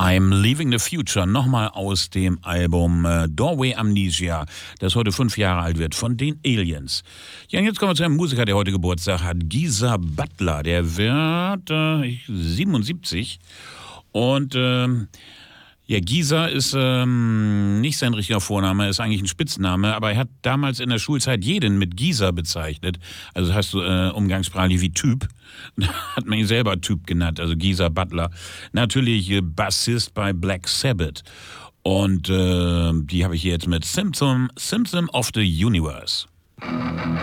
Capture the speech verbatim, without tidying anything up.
I'm Leaving the Future, nochmal aus dem Album äh, Doorway Amnesia, das heute fünf Jahre alt wird, von den Aliens. Ja, und jetzt kommen wir zu einem Musiker, der heute Geburtstag hat, Geezer Butler. Der wird äh, siebenundsiebzig und ähm, ja, Geezer ist ähm, nicht sein richtiger Vorname, ist eigentlich ein Spitzname, aber er hat damals in der Schulzeit jeden mit Geezer bezeichnet. Also das heißt so äh, umgangssprachlich wie Typ. Da hat man ihn selber Typ genannt, also Geezer Butler. Natürlich äh, Bassist bei Black Sabbath. Und äh, die habe ich hier jetzt mit Symptom, Symptom of the Universe.